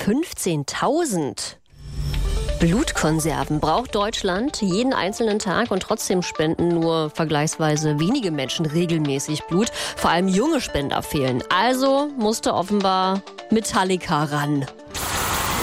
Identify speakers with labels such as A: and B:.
A: 15.000. Blutkonserven braucht Deutschland jeden einzelnen Tag und trotzdem spenden nur vergleichsweise wenige Menschen regelmäßig Blut. Vor allem junge Spender fehlen. Also musste offenbar Metallica ran.